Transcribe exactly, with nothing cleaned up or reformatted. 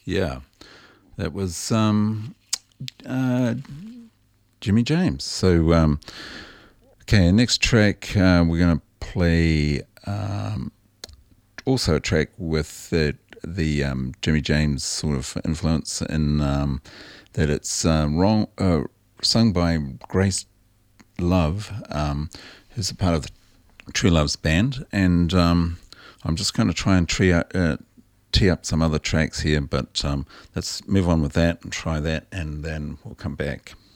Yeah, that was um, uh, Jimmy James. So, um, okay, next track uh, we're going to play um, also a track with the, the um, Jimmy James sort of influence in um, that it's uh, wrong, uh, sung by Grace Love, um, who's a part of the True Love's band, and um, I'm just going to try and tree out, uh, tee up some other tracks here, but um, let's move on with that and try that, and then we'll come back.